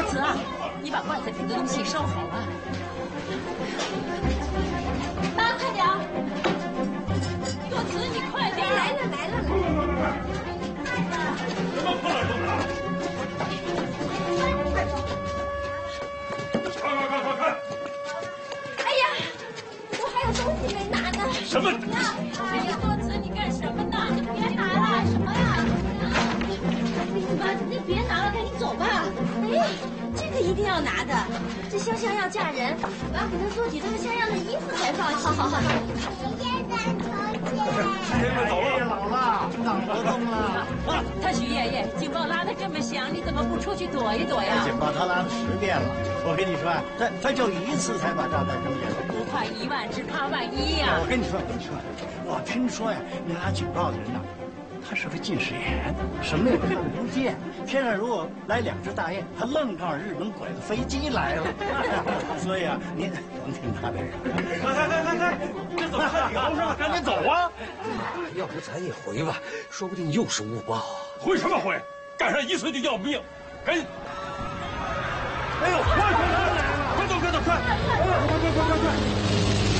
子啊，你把罐子里的东西收好了。妈，快点！多子，你快点！ 来了。 什么破烂都拿！快！ 哎呀，我还有东西没拿呢。 什么？ 哎呀，多子，你干什么呢？你别拿了，什么呀？妈，你别拿了，赶紧走吧。 哎，这个一定要拿的。这香香要嫁人，我要给她做几套像样的衣服才放心。好。 爷爷走了， 老了，长不动了。 太许爷爷，警报拉得这么响，你怎么不出去躲一躲呀？ 警报他拉了10遍了，我跟你说，他就一次才把炸弹扔下来。 不怕1万，只怕万一呀！ 我跟你说，我听说呀，那拉警报的人呐，他是个近视眼，什么也看不见。天上如果来2只大雁，他愣撞日本鬼子飞机来了。所以啊，您甭听他的人。来，这怎么还挺高兴？赶紧走啊！ 要不咱也回吧，说不定又是误报。 回什么回？赶上1岁就要命，赶紧！ 哎呦，快走！ 快！